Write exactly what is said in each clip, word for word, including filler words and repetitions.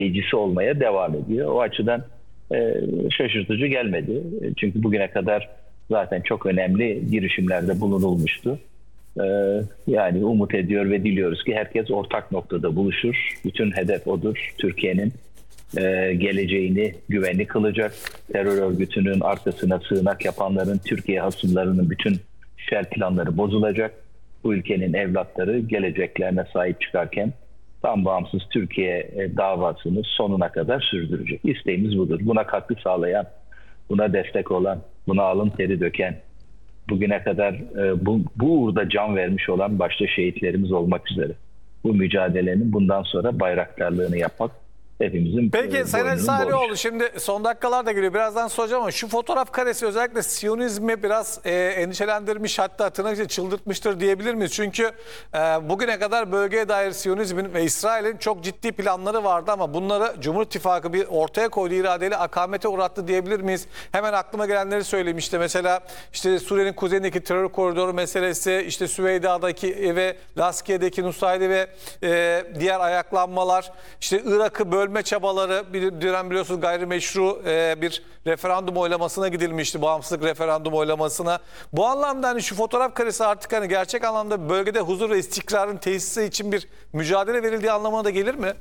icisi olmaya devam ediyor. O açıdan e, şaşırtıcı gelmedi. Çünkü bugüne kadar zaten çok önemli girişimlerde bulunulmuştu. E, yani umut ediyor ve diliyoruz ki herkes ortak noktada buluşur. Bütün hedef odur. Türkiye'nin e, geleceğini güvenli kılacak. Terör örgütünün arkasına sığınak yapanların, Türkiye hasımlarının bütün şer planları bozulacak. Bu ülkenin evlatları geleceklerine sahip çıkarken tam bağımsız Türkiye davasını sonuna kadar sürdürecek. İsteğimiz budur. Buna katkı sağlayan, buna destek olan, buna alın teri döken, bugüne kadar bu, bu uğurda can vermiş olan başta şehitlerimiz olmak üzere bu mücadelenin bundan sonra bayraktarlığını yapmak hepimizin. Peki Sayın Ali Salihoğlu, şimdi son dakikalar da geliyor. Birazdan soracağım ama şu fotoğraf karesi özellikle Siyonizmi biraz e, endişelendirmiş, hatta tırnak içinde çıldırtmıştır diyebilir miyiz? Çünkü e, bugüne kadar bölgeye dair Siyonizmin ve İsrail'in çok ciddi planları vardı ama bunları Cumhur İttifakı bir ortaya koyduğu iradeyle akamete uğrattı diyebilir miyiz? Hemen aklıma gelenleri söyleyeyim. İşte mesela işte Suriye'nin kuzeyindeki terör koridoru meselesi, işte Süveyda'daki ve Laskiye'deki Nusayri ve e, diğer ayaklanmalar, işte Irak'ı bölme çabaları, bir dönem biliyorsunuz gayrimeşru e, bir referandum oylamasına gidilmişti, bağımsızlık referandum oylamasına. Bu anlamda hani şu fotoğraf karesi artık hani gerçek anlamda bölgede huzur ve istikrarın tesisi için bir mücadele verildiği anlamına da gelir mi?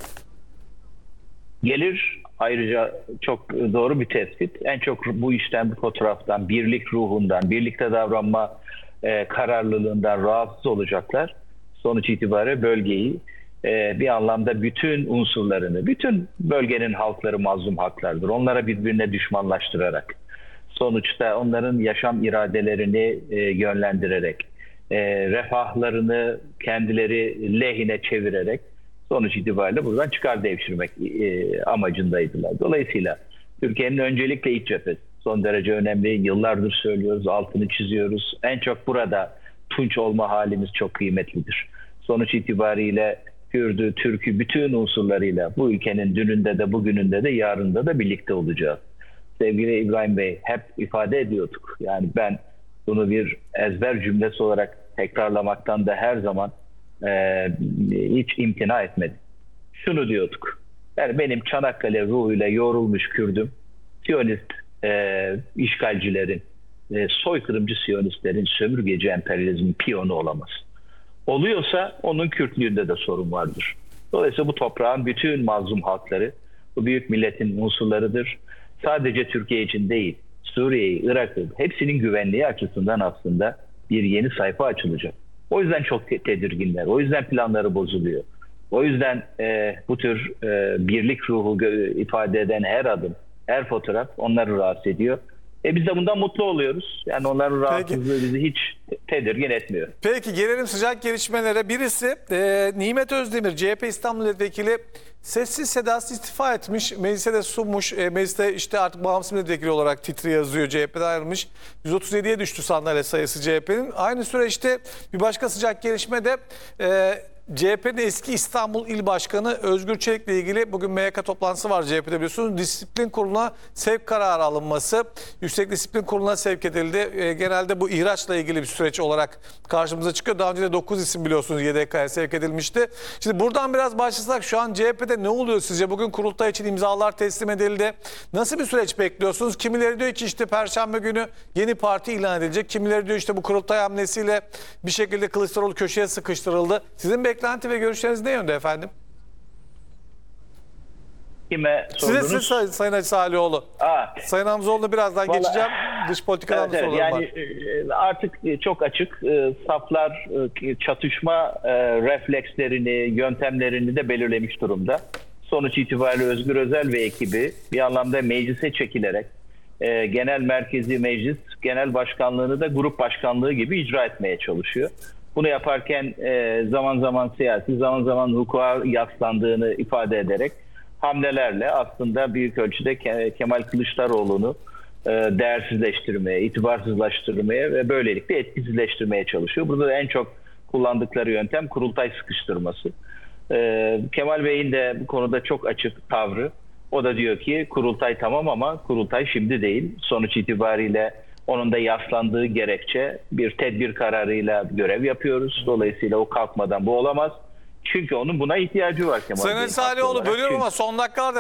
Gelir. Ayrıca çok doğru bir tespit. En çok bu işten, bu fotoğraftan, birlik ruhundan, birlikte davranma e, kararlılığından rahatsız olacaklar. Sonuç itibariyle bölgeyi bir anlamda bütün unsurlarını, bütün bölgenin halkları mazlum halklardır. Onlara birbirine düşmanlaştırarak, sonuçta onların yaşam iradelerini yönlendirerek, refahlarını kendileri lehine çevirerek sonuç itibariyle buradan çıkar devşirmek amacındaydılar. Dolayısıyla Türkiye'nin öncelikle iç cephesi son derece önemli. Yıllardır söylüyoruz, altını çiziyoruz. En çok burada tunç olma halimiz çok kıymetlidir. Sonuç itibariyle Kürdü, Türk'ü bütün unsurlarıyla bu ülkenin dününde de bugününde de yarında da birlikte olacağız. Sevgili İbrahim Bey, hep ifade ediyorduk. Yani ben bunu bir ezber cümlesi olarak tekrarlamaktan da her zaman e, hiç imtina etmedim. Şunu diyorduk. Yani benim Çanakkale ruhuyla yoğrulmuş Kürdüm, Siyonist e, işgalcilerin, e, soykırımcı Siyonistlerin sömürgeci emperyalizmin piyonu olamaz. Oluyorsa onun Kürtlüğünde de sorun vardır. Dolayısıyla bu toprağın bütün mazlum halkları, bu büyük milletin unsurlarıdır. Sadece Türkiye için değil, Suriye'yi, Irak'ı, hepsinin güvenliği açısından aslında bir yeni sayfa açılacak. O yüzden çok tedirginler, o yüzden planları bozuluyor. O yüzden e, bu tür e, birlik ruhu ifade eden her adım, her fotoğraf onları rahatsız ediyor. E biz de bundan mutlu oluyoruz. Yani onların rahatsızlığı bizi hiç tedirgin etmiyor. Peki gelelim sıcak gelişmelere. Birisi e, Nimet Özdemir, C H P İstanbul Milletvekili, sessiz sedasız istifa etmiş. Meclise de sunmuş. E, mecliste işte artık bağımsız milletvekili olarak titri yazıyor. C H P'den ayrılmış. yüz otuz yediye düştü sandalye sayısı C H P'nin. Aynı süreçte bir başka sıcak gelişme de e, C H P'nin eski İstanbul İl Başkanı Özgür Çelik'le ilgili bugün M Y K toplantısı var C H P'de biliyorsunuz. Disiplin Kurulu'na sevk kararı alınması, Yüksek Disiplin Kurulu'na sevk edildi. E, genelde bu ihraçla ilgili bir süreç olarak karşımıza çıkıyor. Daha önce de dokuz isim biliyorsunuz Y D K'ya sevk edilmişti. Şimdi buradan biraz başlasak şu an C H P'de ne oluyor sizce? Bugün kurultay için imzalar teslim edildi. Nasıl bir süreç bekliyorsunuz? Kimileri diyor ki işte Perşembe günü yeni parti ilan edilecek. Kimileri diyor işte bu kurultay hamlesiyle bir şekilde Kılıçdaroğlu köşeye sıkıştırıldı. Sizin beklenti ve görüşleriniz ne yönde efendim? Kime sordunuz? Size siz Sayın Ali Salihoğlu. Aa, Sayın Hamzoğlu'na birazdan vallahi, geçeceğim. Dış politikadan evet, evet, sorularım yani var. Artık çok açık saflar çatışma reflekslerini, yöntemlerini de belirlemiş durumda. Sonuç itibariyle Özgür Özel ve ekibi bir anlamda meclise çekilerek genel merkezi meclis, genel başkanlığını da grup başkanlığı gibi icra etmeye çalışıyor. Bunu yaparken zaman zaman siyasi, zaman zaman hukuka yaslandığını ifade ederek hamlelerle aslında büyük ölçüde Kemal Kılıçdaroğlu'nu değersizleştirmeye, itibarsızlaştırmaya ve böylelikle etkisizleştirmeye çalışıyor. Burada da en çok kullandıkları yöntem kurultay sıkıştırması. Kemal Bey'in de bu konuda çok açık tavrı. O da diyor ki kurultay tamam ama kurultay şimdi değil. Sonuç itibariyle onun da yaslandığı gerekçe bir tedbir kararıyla görev yapıyoruz. Dolayısıyla o kalkmadan bu olamaz. Çünkü onun buna ihtiyacı var Kemal Bey. Sayın haklı Salihoğlu olarak. bölüyorum Çünkü- ama son dakikalarda